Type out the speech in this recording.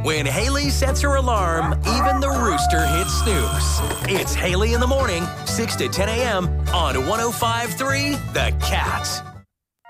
When Haley sets her alarm, even the rooster hits snooze. It's Haley in the morning, 6 to 10 a.m. on 105.3 The Cat.